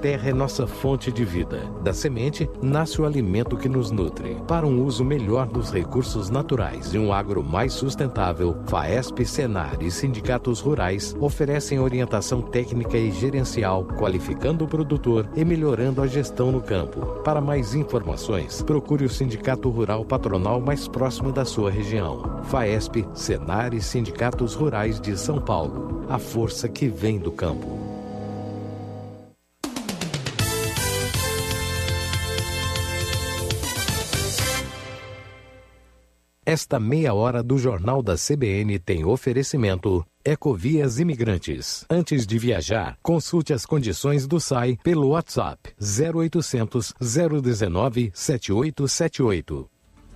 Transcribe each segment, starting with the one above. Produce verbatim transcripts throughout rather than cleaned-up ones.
terra é nossa fonte de vida. Da semente, nasce o alimento que nos nutre. Para um uso melhor dos recursos naturais e um agro mais sustentável, FAESP, Senar e sindicatos rurais oferecem orientação técnica e gerencial, qualificando o produtor e melhorando a gestão no campo. Para mais informações, procure o Sindicato Rural Patronal mais próximo da sua região. FAESP, Senar e Sindicatos Rurais de São Paulo. A força que vem do campo. Esta meia hora do Jornal da C B N tem oferecimento Ecovias Imigrantes. Antes de viajar, consulte as condições do S A I pelo WhatsApp zero oitocentos, zero um nove, sete oito sete oito.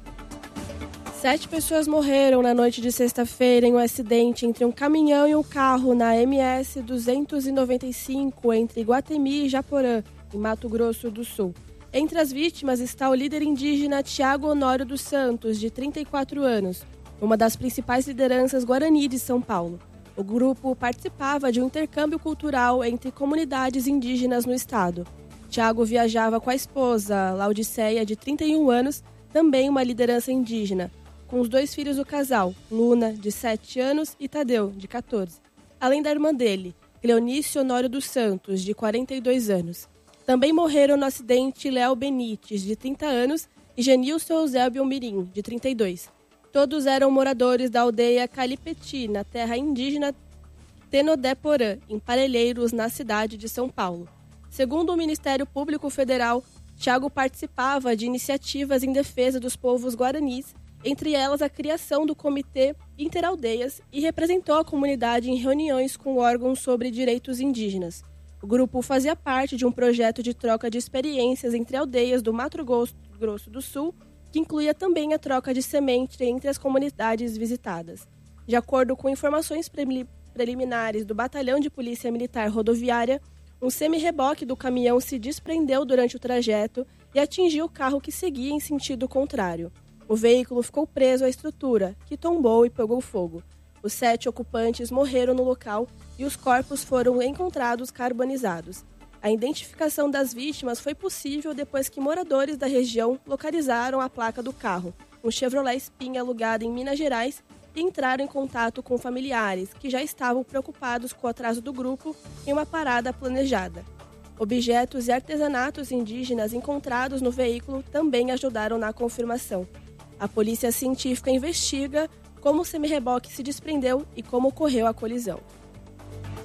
Sete pessoas morreram na noite de sexta-feira em um acidente entre um caminhão e um carro na M S duzentos e noventa e cinco entre Iguatemi e Japorã, em Mato Grosso do Sul. Entre as vítimas está o líder indígena Tiago Honório dos Santos, de trinta e quatro anos, uma das principais lideranças Guarani de São Paulo. O grupo participava de um intercâmbio cultural entre comunidades indígenas no estado. Tiago viajava com a esposa, Laudiceia, de trinta e um anos, também uma liderança indígena, com os dois filhos do casal, Luna, de sete anos, e Tadeu, de catorze. Além da irmã dele, Cleonice Honório dos Santos, de quarenta e dois anos. Também morreram no acidente Léo Benites, de trinta anos, e Genilson Eusébio Mirim, de trinta e dois. Todos eram moradores da aldeia Calipeti, na terra indígena Tenodé-Porã, em Parelheiros, na cidade de São Paulo. Segundo o Ministério Público Federal, Tiago participava de iniciativas em defesa dos povos guaranis, entre elas a criação do Comitê Interaldeias, e representou a comunidade em reuniões com órgãos sobre direitos indígenas. O grupo fazia parte de um projeto de troca de experiências entre aldeias do Mato Grosso do Sul, que incluía também a troca de semente entre as comunidades visitadas. De acordo com informações preliminares do Batalhão de Polícia Militar Rodoviária, um semi-reboque do caminhão se desprendeu durante o trajeto e atingiu o carro que seguia em sentido contrário. O veículo ficou preso à estrutura, que tombou e pegou fogo. Os sete ocupantes morreram no local e os corpos foram encontrados carbonizados. A identificação das vítimas foi possível depois que moradores da região localizaram a placa do carro, um Chevrolet Spin alugado em Minas Gerais, e entraram em contato com familiares, que já estavam preocupados com o atraso do grupo em uma parada planejada. Objetos e artesanatos indígenas encontrados no veículo também ajudaram na confirmação. A polícia científica investiga como o semi-reboque se desprendeu e como ocorreu a colisão.